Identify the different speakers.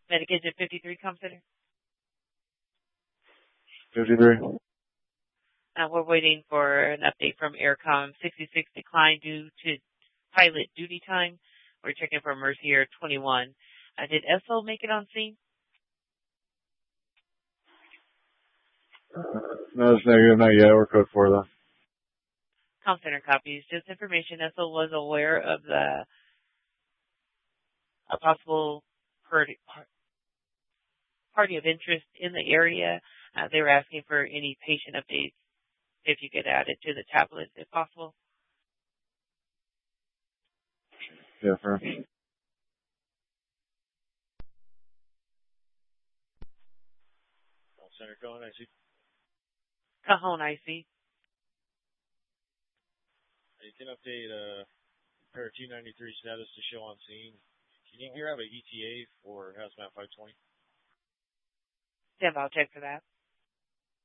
Speaker 1: Medicaid 53 Comm Center.
Speaker 2: 53.
Speaker 1: We're waiting for an update from Aircom. 66 declined due to pilot duty time. We're checking for Mercier 21. Did Esso make it on scene?
Speaker 2: No, it's negative, not yet. We're code 4 though.
Speaker 1: Comm Center copies. Just information, Esso was aware of a possible party of interest in the area. They were asking for any patient updates, if you could add it to the tablets if possible.
Speaker 2: Yeah, sure.
Speaker 3: Center Cajon, I see.
Speaker 1: Cajon, I see.
Speaker 3: You can update pair 293 status to show on scene. Can you hear have an ETA for hazmat 520?
Speaker 1: Yeah, I'll check for that.